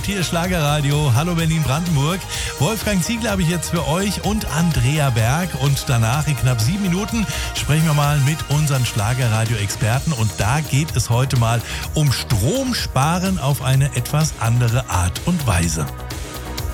Hier ist Schlagerradio. Hallo Berlin-Brandenburg. Wolfgang Ziegler habe ich jetzt für euch und Andrea Berg. Und danach in knapp 7 Minuten sprechen wir mal mit unseren Schlagerradio-Experten. Und da geht es heute mal um Stromsparen auf eine etwas andere Art und Weise.